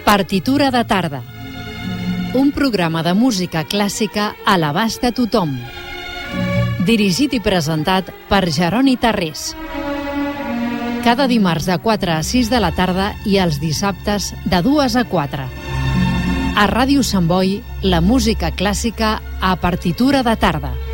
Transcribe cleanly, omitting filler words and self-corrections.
Partitura de tarda. Un programa de música clàssica a l'abast de tothom. Dirigit i presentat per Jeroni Tarrés. Cada dimarts de 4 a 6 de la tarda i els dissabtes de 2 a 4. A Ràdio Sant Boi, la música clàssica a partitura de tarda.